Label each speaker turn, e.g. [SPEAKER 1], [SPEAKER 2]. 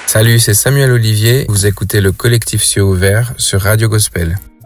[SPEAKER 1] Salut, c'est Samuel Olivier. Vous écoutez le Collectif Cieux Ouvert sur Radio Gospel.